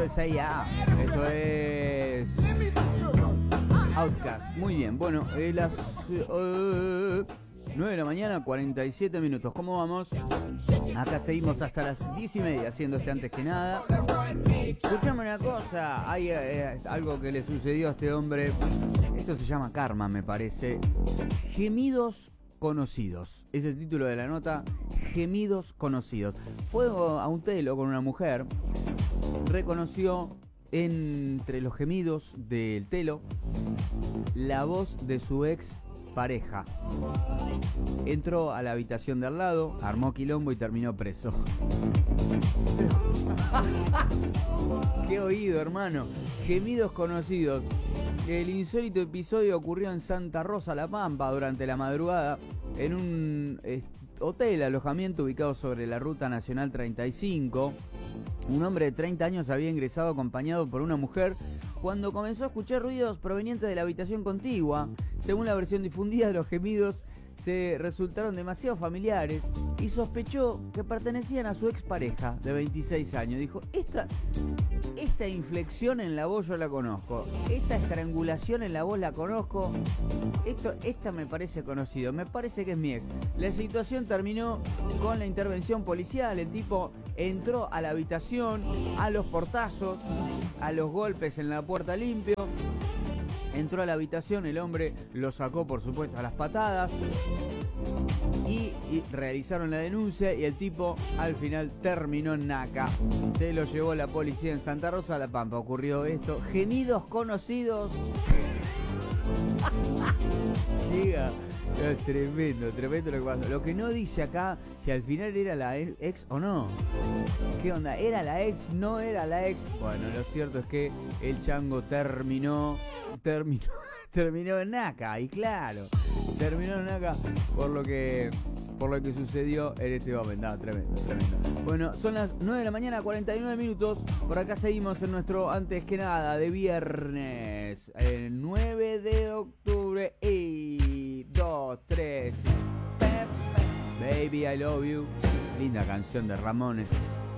USA. Esto es Outkast. Muy bien, bueno, las 9 de la mañana, 47 minutos. ¿Cómo vamos? Acá seguimos hasta las 10:30 haciendo antes que nada. Escuchame una cosa, hay algo que le sucedió a este hombre. Esto se llama karma, me parece. Gemidos conocidos. Es el título de la nota. Gemidos conocidos. Fue a un telo con una mujer. Reconoció entre los gemidos del telo la voz de su ex pareja. Entró a la habitación de al lado, armó quilombo y terminó preso. ¡Qué oído, hermano! Gemidos conocidos. El insólito episodio ocurrió en Santa Rosa, La Pampa, durante la madrugada, en un hotel alojamiento ubicado sobre la Ruta Nacional 35. Un hombre de 30 años había ingresado acompañado por una mujer cuando comenzó a escuchar ruidos provenientes de la habitación contigua. Según la versión difundida, los gemidos se resultaron demasiado familiares y sospechó que pertenecían a su expareja de 26 años. Dijo, esta inflexión en la voz yo la conozco, esta estrangulación en la voz la conozco, esta me parece conocido, me parece que es mi ex. La situación terminó con la intervención policial. El tipo entró a la habitación a los portazos, a los golpes en la puerta limpio. Entró a la habitación, el hombre lo sacó por supuesto a las patadas y realizaron la denuncia y el tipo al final terminó en Naca. Se lo llevó la policía en Santa Rosa, La Pampa. Ocurrió esto. Gemidos conocidos. Llega. Es tremendo lo que pasó. Lo que no dice acá si al final era la ex o no. ¿Qué onda? ¿Era la ex? ¿No era la ex? Bueno, lo cierto es que el chango terminó en Naca. Y claro, terminó en Naca por lo que sucedió en este momento. No, tremendo. Bueno, son las 9 de la mañana, 49 minutos. Por acá seguimos en nuestro antes que nada de viernes, el 9 de octubre. Y 2, 3. Baby, I love you. Linda canción de Ramones.